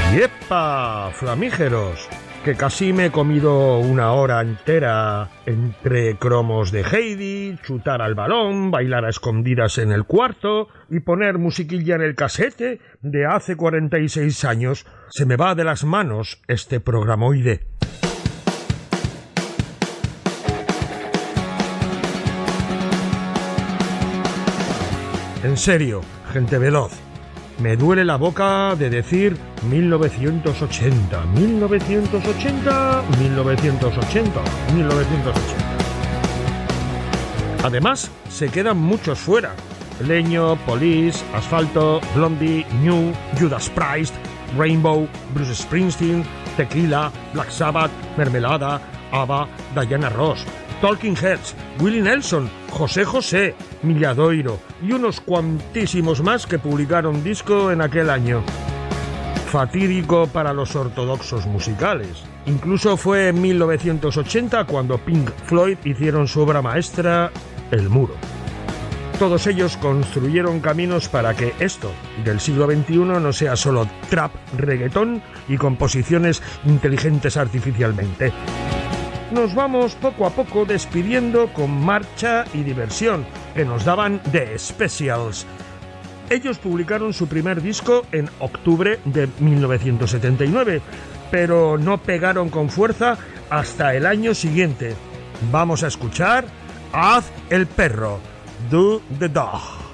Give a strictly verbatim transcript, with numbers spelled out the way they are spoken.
¡Yepa, flamígeros! Que casi me he comido una hora entera entre cromos de Heidi, chutar al balón, bailar a escondidas en el cuarto y poner musiquilla en el casete de hace cuarenta y seis años. Se me va de las manos este programoide. En serio, gente veloz. Me duele la boca de decir mil novecientos ochenta, mil novecientos ochenta, mil novecientos ochenta, mil novecientos ochenta. Además, se quedan muchos fuera. Leño, Police, Asfalto, Blondie, New, Judas Priest, Rainbow, Bruce Springsteen, Tequila, Black Sabbath, Mermelada, ABBA, Diana Ross, Talking Heads, Willie Nelson, José José, Milladoiro y unos cuantísimos más que publicaron disco en aquel año. Fatídico para los ortodoxos musicales. Incluso fue en mil novecientos ochenta cuando Pink Floyd hicieron su obra maestra, El Muro. Todos ellos construyeron caminos para que esto del siglo veintiuno no sea solo trap, reggaetón y composiciones inteligentes artificialmente. Nos vamos poco a poco despidiendo con marcha y diversión que nos daban The Specials. Ellos publicaron su primer disco en octubre de mil novecientos setenta y nueve, pero no pegaron con fuerza hasta el año siguiente. Vamos a escuchar Haz el perro, Do the Dog.